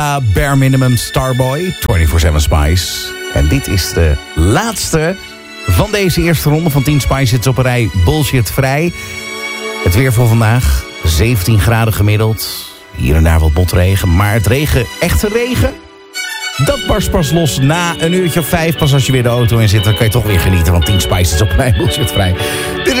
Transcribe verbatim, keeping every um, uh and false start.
Uh, Bare Minimum, Starboy, vierentwintig zeven Spice. En dit is de laatste van deze eerste ronde van tien Spice Hits op een rij bullshit vrij. Het weer voor vandaag, zeventien graden gemiddeld. Hier en daar wat motregen, maar het regen, echte regen, dat barst pas los na een uurtje of vijf. Pas als je weer de auto in zit, dan kan je toch weer genieten van tien Spice Hits op een rij bullshit vrij. Dit is